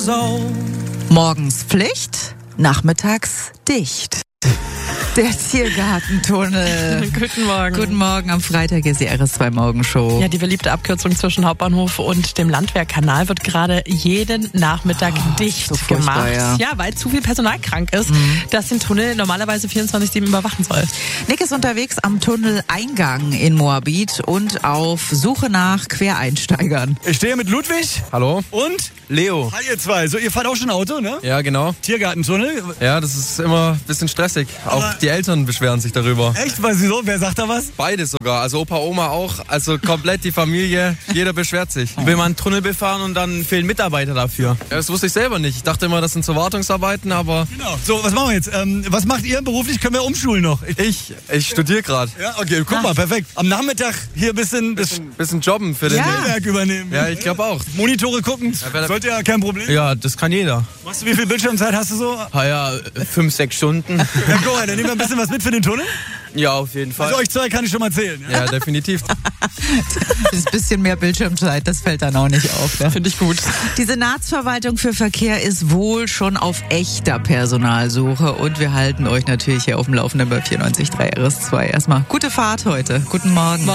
Sau. Morgens Pflicht, nachmittags dicht. Der Tiergartentunnel. Guten Morgen. Guten Morgen, am Freitag ist die RS2 Morgenshow. Ja, die beliebte Abkürzung zwischen Hauptbahnhof und dem Landwehrkanal wird gerade jeden Nachmittag dicht so furchtbar, gemacht. ja. Weil zu viel Personal krank ist, das den Tunnel normalerweise 24/7 überwachen soll. Nick ist unterwegs am Tunneleingang in Moabit und auf Suche nach Quereinsteigern. Ich stehe mit Ludwig. Hallo? Und? Leo. Hi, ihr zwei. So, ihr fahrt auch schon Auto, ne? Ja, genau. Tiergartentunnel. Ja, das ist immer ein bisschen stressig. Aber auch die Eltern beschweren sich darüber. Echt? Wieso? Wer sagt da was? Beides sogar. Also Opa, Oma auch. Also komplett die Familie. Jeder beschwert sich. Will man einen Tunnel befahren und dann fehlen Mitarbeiter dafür. Ja, das wusste ich selber nicht. Ich dachte immer, das sind so Wartungsarbeiten, aber Genau. So, was machen wir jetzt? Was macht ihr beruflich? Können wir umschulen noch? ich studiere gerade. Ja, okay, guck mal, perfekt. Am Nachmittag hier ein bisschen Bisschen jobben für den Ja. Werk übernehmen. Ja, ich glaube auch. Monitore gucken. wer- Sollte ja kein Problem. Ja, das kann jeder. Machst du, wie viel Bildschirmzeit hast du so? Ja, 5-6 Stunden. Ja, guck mal, dann nehmen wir ein bisschen was mit für den Tunnel. Ja, auf jeden Fall. Also euch zwei kann ich schon mal zählen. Ja? Ja, definitiv. Das bisschen mehr Bildschirmzeit, das fällt dann auch nicht auf. Ne? Finde ich gut. Die Senatsverwaltung für Verkehr ist wohl schon auf echter Personalsuche und wir halten euch natürlich hier auf dem Laufenden bei 94.3 RS2. Erstmal gute Fahrt heute. Guten Morgen.